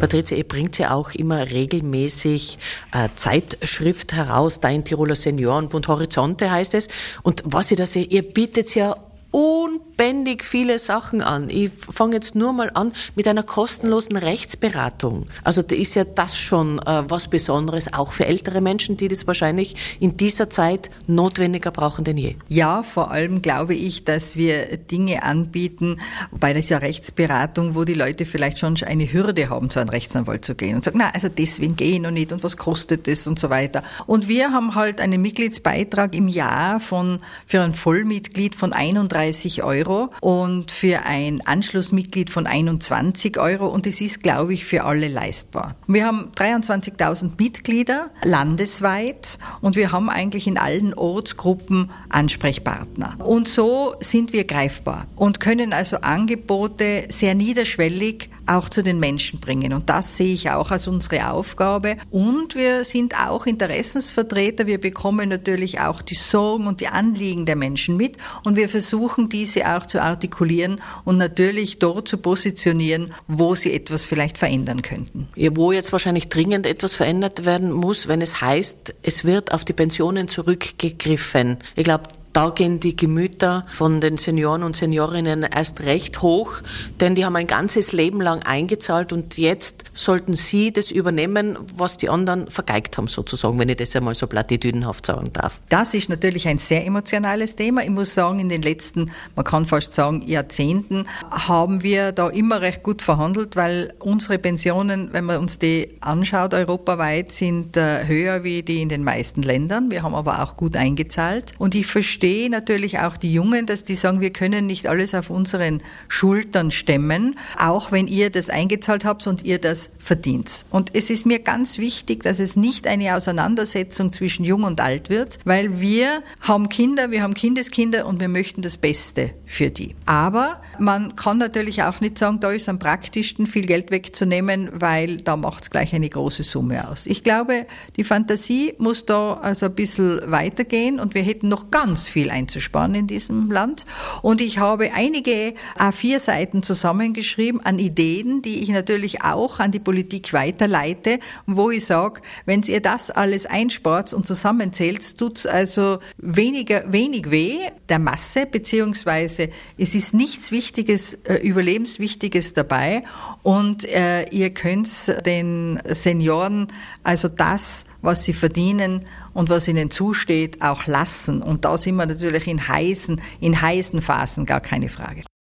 Patricia, ihr bringt ja auch immer regelmäßig Zeitschrift heraus, Dein Tiroler Seniorenbund, Horizonte heißt es. Und was ich da sehe, ihr bietet ja unbändig viele Sachen an. Ich fange jetzt nur mal an mit einer kostenlosen Rechtsberatung. Also da ist ja das schon was Besonderes, auch für ältere Menschen, die das wahrscheinlich in dieser Zeit notwendiger brauchen denn je. Ja, vor allem glaube ich, dass wir Dinge anbieten bei dieser Rechtsberatung, wo die Leute vielleicht schon eine Hürde haben, zu einem Rechtsanwalt zu gehen und sagen, na, also deswegen gehe ich noch nicht und was kostet das und so weiter. Und wir haben halt einen Mitgliedsbeitrag im Jahr für ein Vollmitglied von 31 € und für ein Anschlussmitglied von 21 € und es ist, glaube ich, für alle leistbar. Wir haben 23.000 Mitglieder landesweit und wir haben eigentlich in allen Ortsgruppen Ansprechpartner. Und so sind wir greifbar und können also Angebote sehr niederschwellig auch zu den Menschen bringen. Und das sehe ich auch als unsere Aufgabe. Und wir sind auch Interessensvertreter. Wir bekommen natürlich auch die Sorgen und die Anliegen der Menschen mit. Und wir versuchen, diese auch zu artikulieren und natürlich dort zu positionieren, wo sie etwas vielleicht verändern könnten. Ja, wo jetzt wahrscheinlich dringend etwas verändert werden muss, wenn es heißt, es wird auf die Pensionen zurückgegriffen. Ich glaube, da gehen die Gemüter von den Senioren und Seniorinnen erst recht hoch, denn die haben ein ganzes Leben lang eingezahlt und jetzt sollten sie das übernehmen, was die anderen vergeigt haben sozusagen, wenn ich das einmal so plattitüdenhaft sagen darf. Das ist natürlich ein sehr emotionales Thema. Ich muss sagen, in den letzten, man kann fast sagen, Jahrzehnten haben wir da immer recht gut verhandelt, weil unsere Pensionen, wenn man uns die anschaut, europaweit sind höher wie die in den meisten Ländern. Wir haben aber auch gut eingezahlt und ich verstehe natürlich auch die Jungen, dass die sagen, wir können nicht alles auf unseren Schultern stemmen, auch wenn ihr das eingezahlt habt und ihr das verdient. Und es ist mir ganz wichtig, dass es nicht eine Auseinandersetzung zwischen Jung und Alt wird, weil wir haben Kinder, wir haben Kindeskinder und wir möchten das Beste für die. Aber man kann natürlich auch nicht sagen, da ist am praktischsten viel Geld wegzunehmen, weil da macht es gleich eine große Summe aus. Ich glaube, die Fantasie muss da also ein bisschen weitergehen und wir hätten noch ganz viel einzusparen in diesem Land. Und ich habe einige A4-Seiten zusammengeschrieben an Ideen, die ich natürlich auch an die Politik weiterleite, wo ich sage, wenn ihr das alles einspart und zusammenzählt, tut es also wenig weh der Masse, beziehungsweise es ist nichts Wichtiges, Überlebenswichtiges dabei und ihr könnt den Senioren also das, was sie verdienen und was ihnen zusteht, auch lassen. Und da sind wir natürlich in heißen Phasen, gar keine Frage.